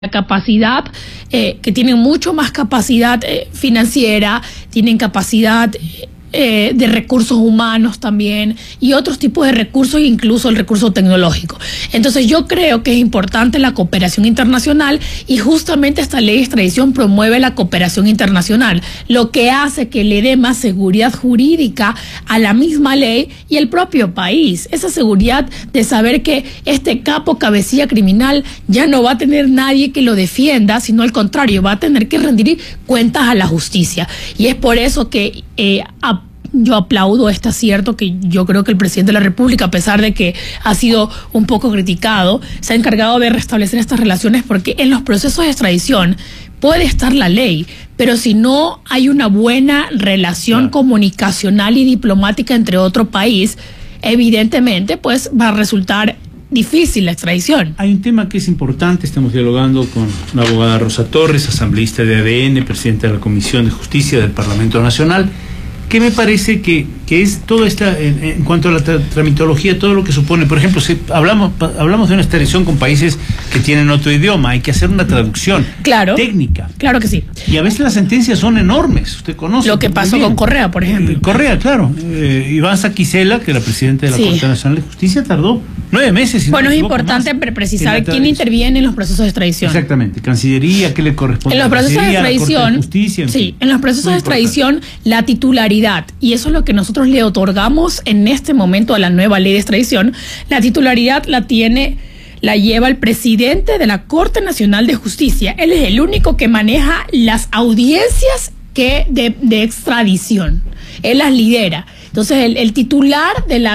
capacidad, que tienen mucho más capacidad financiera, tienen capacidad de recursos humanos también y otros tipos de recursos, incluso el recurso tecnológico. Entonces yo creo que es importante la cooperación internacional y justamente esta ley de extradición promueve la cooperación internacional, lo que hace que le dé más seguridad jurídica a la misma ley y el propio país. Esa seguridad de saber que este capo cabecilla criminal ya no va a tener nadie que lo defienda, sino al contrario, va a tener que rendir cuentas a la justicia. Y es por eso que yo aplaudo este acierto que yo creo que el presidente de la República, a pesar de que ha sido un poco criticado, se ha encargado de restablecer estas relaciones, porque en los procesos de extradición puede estar la ley, pero si no hay una buena relación comunicacional y diplomática entre otro país, evidentemente pues va a resultar difícil la extradición. Hay un tema que es importante, estamos dialogando con la abogada Rosa Torres, asambleísta de ADN, presidenta de la Comisión de Justicia del Parlamento Nacional, que me parece que es todo esta, en cuanto a la tramitología, todo lo que supone. Por ejemplo, si hablamos de una extradición con países que tienen otro idioma, hay que hacer una traducción técnica. Claro que sí. Y a veces las sentencias son enormes, usted conoce. Lo que pasó con Correa, por ejemplo. Correa, claro. Iván Saquicela, que era presidente de la Corte Nacional de Justicia, tardó 9 meses. Bueno, es importante precisar quién interviene en los procesos de extradición. Exactamente. Cancillería, ¿qué le corresponde? En los procesos de extradición, Justicia, en los procesos de extradición, la titularidad, y eso es lo que nosotros le otorgamos en este momento a la nueva ley de extradición, la titularidad la lleva el presidente de la Corte Nacional de Justicia. Él es el único que maneja las audiencias de extradición. Él las lidera. Entonces, el titular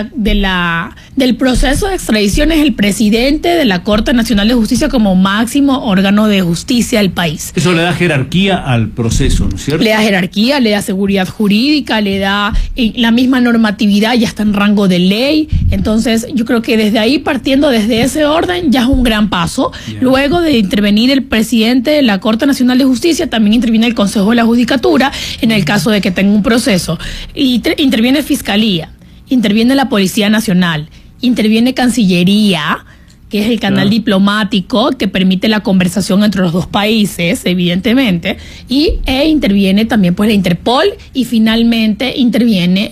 del proceso de extradición es el presidente de la Corte Nacional de Justicia como máximo órgano de justicia del país. Eso le da jerarquía al proceso, ¿no es cierto? Le da jerarquía, le da seguridad jurídica, le da la misma normatividad, ya está en rango de ley. Entonces, yo creo que desde ahí, partiendo desde ese orden, ya es un gran paso. Luego de intervenir el presidente de la Corte Nacional de Justicia, también interviene el Consejo de la Judicatura en el caso de que tenga un proceso. Y interviene Fiscalía, interviene la Policía Nacional, interviene Cancillería, que es el canal diplomático que permite la conversación entre los dos países, evidentemente, e interviene también pues la Interpol, y finalmente interviene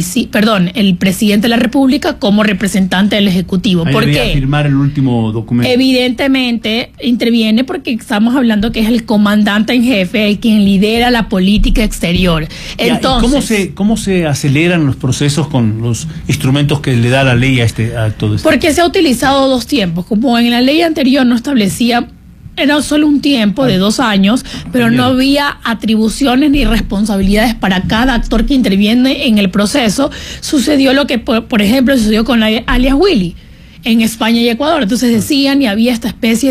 el presidente de la República como representante del Ejecutivo. ¿Por qué? Firmar el último documento. Evidentemente interviene porque estamos hablando que es el comandante en jefe, el quien lidera la política exterior. Entonces, ¿cómo se aceleran los procesos con los instrumentos que le da la ley a todo esto? Porque se ha utilizado dos tiempos. Como en la ley anterior no establecía, era solo un tiempo de 2 años, pero no había atribuciones ni responsabilidades para cada actor que interviene en el proceso. Sucedió lo que, por ejemplo, sucedió con alias Willy en España y Ecuador. Entonces decían, y había esta especie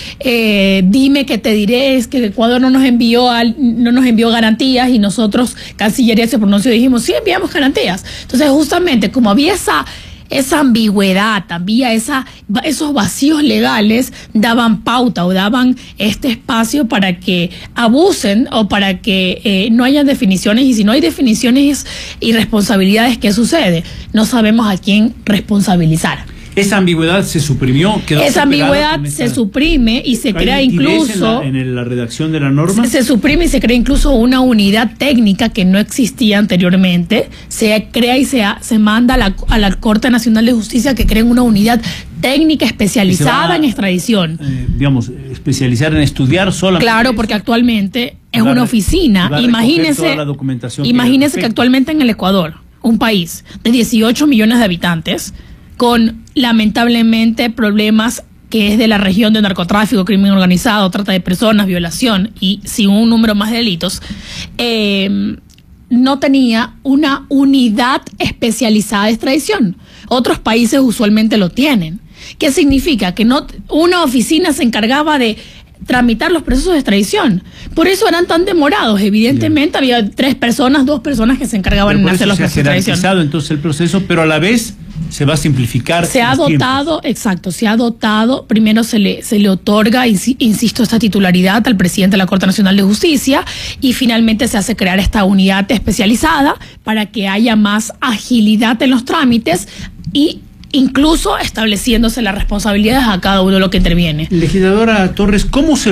de dime que te diré, es que Ecuador no nos envió garantías, y nosotros, Cancillería se pronunció y dijimos, sí, enviamos garantías. Entonces justamente como había esa ambigüedad, había esos vacíos legales, daban pauta o daban este espacio para que abusen o para que no haya definiciones, y si no hay definiciones y responsabilidades, ¿qué sucede? No sabemos a quién responsabilizar. Esa ambigüedad se suprimió. Esa ambigüedad se suprime y se crea incluso en la redacción de la norma. Se suprime y se crea incluso una unidad técnica que no existía anteriormente. Se crea y se manda a la Corte Nacional de Justicia que creen una unidad técnica especializada en extradición. Especializar en estudiar solamente. Claro, porque actualmente es una oficina. Imagínese que actualmente en el Ecuador, un país de 18 millones de habitantes, con lamentablemente problemas que es de la región de narcotráfico, crimen organizado, trata de personas, violación y sin un número más de delitos, no tenía una unidad especializada de extradición. Otros países usualmente lo tienen. ¿Qué significa? Que una oficina se encargaba de tramitar los procesos de extradición. Por eso eran tan demorados. Evidentemente había 2 personas que se encargaban de hacer los procesos de extradición. Se ha jerarquizado entonces el proceso, pero a la vez se va a simplificar. Se ha dotado, primero se le otorga, insisto, esta titularidad al presidente de la Corte Nacional de Justicia, y finalmente se hace crear esta unidad especializada para que haya más agilidad en los trámites y incluso estableciéndose las responsabilidades a cada uno de los que interviene. Legisladora Torres, ¿cómo se